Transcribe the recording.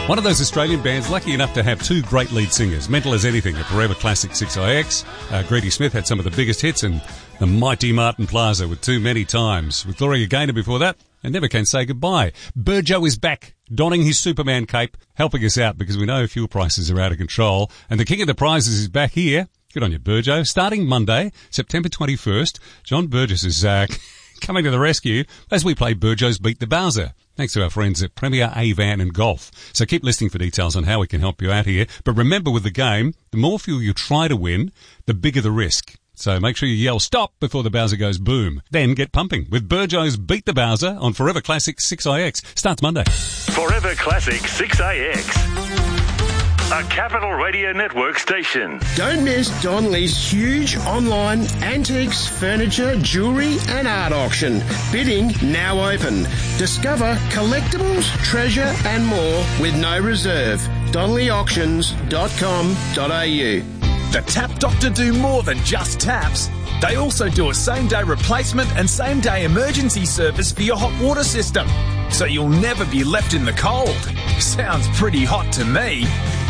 One of those Australian bands lucky enough to have two great lead singers, Mental as Anything, a Forever Classic 6IX. Greedy Smith had some of the biggest hits, and the mighty Martin Plaza with Too Many Times. With Gloria Gaynor before that, and Never Can Say Goodbye. Burjo is back, donning his Superman cape, helping us out because we know fuel prices are out of control. And the king of the prizes is back here. Good on you, Burjo. Starting Monday, September 21st, John Burgess is coming to the rescue as we play Burjo's Beat the Bowser. Thanks to our friends at Premier A-Van and Golf. So keep listening for details on how we can help you out here. But remember with the game, the more fuel you try to win, the bigger the risk. So make sure you yell stop before the Bowser goes boom. Then get pumping with Burjo's Beat the Bowser on Forever Classic 6IX. Starts Monday. Forever Classic 6IX. A Capital Radio Network station. Don't miss Donley's huge online antiques, furniture, jewellery and art auction. Bidding now open. Discover collectibles, treasure and more with no reserve. DonleyAuctions.com.au. The Tap Doctor do more than just taps. They also do a same-day replacement and same-day emergency service for your hot water system, so you'll never be left in the cold. Sounds pretty hot to me.